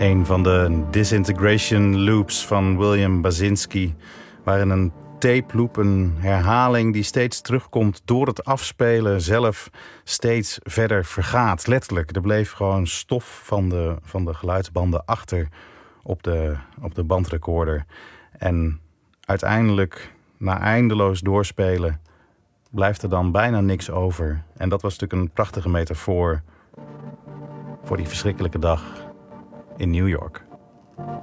Een van de disintegration loops van William Basinski, waarin een tape loop, een herhaling die steeds terugkomt door het afspelen zelf steeds verder vergaat. Letterlijk, er bleef gewoon stof van de geluidsbanden achter op de bandrecorder. En uiteindelijk, na eindeloos doorspelen, blijft er dan bijna niks over. En dat was natuurlijk een prachtige metafoor voor die verschrikkelijke dag in New York.